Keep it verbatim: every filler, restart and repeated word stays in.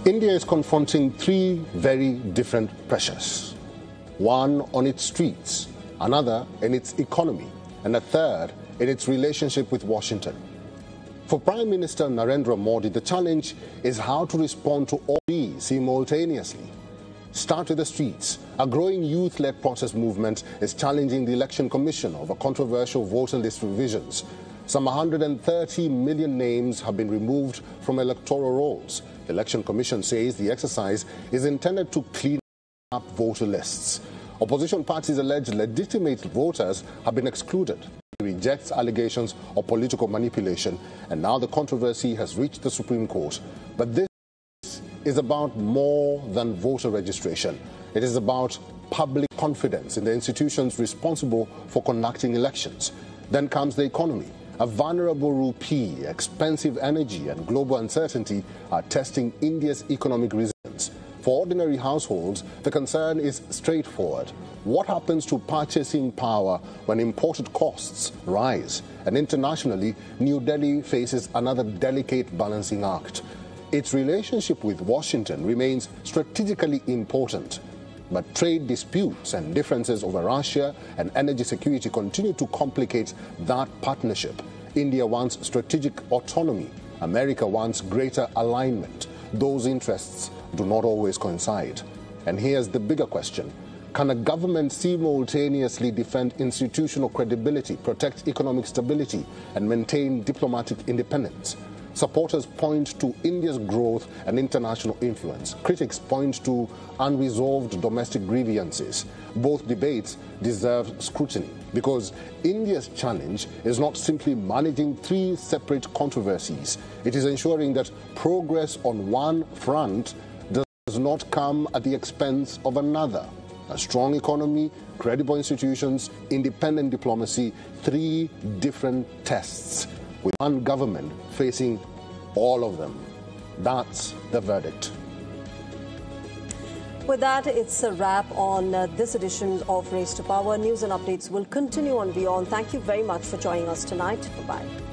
India is confronting three very different pressures. One on its streets, another in its economy, and a third in its relationship with Washington. For Prime Minister Narendra Modi, the challenge is how to respond to all three simultaneously. Start with the streets. A growing youth-led protest movement is challenging the Election Commission over controversial voter list revisions. Some one hundred thirty million names have been removed from electoral rolls. The Election Commission says the exercise is intended to clean up voter lists. Opposition parties allege legitimate voters have been excluded. It rejects allegations of political manipulation, and now the controversy has reached the Supreme Court. But this is about more than voter registration. It is about public confidence in the institutions responsible for conducting elections. Then comes the economy. A vulnerable rupee, expensive energy, and global uncertainty are testing India's economic resilience. For ordinary households, the concern is straightforward. What happens to purchasing power when imported costs rise? And internationally, New Delhi faces another delicate balancing act. Its relationship with Washington remains strategically important, but trade disputes and differences over Russia and energy security continue to complicate that partnership. India wants strategic autonomy. America wants greater alignment. Those interests do not always coincide. And here's the bigger question. Can a government simultaneously defend institutional credibility, protect economic stability, and maintain diplomatic independence? Supporters point to India's growth and international influence. Critics point to unresolved domestic grievances. Both debates deserve scrutiny because India's challenge is not simply managing three separate controversies. It is ensuring that progress on one front does not come at the expense of another. A strong economy, credible institutions, independent diplomacy, three different tests, with one government facing all of them. That's the verdict. With that, it's a wrap on uh, this edition of Race to Power. News and updates will continue on Beyond. Thank you very much for joining us tonight. Bye-bye.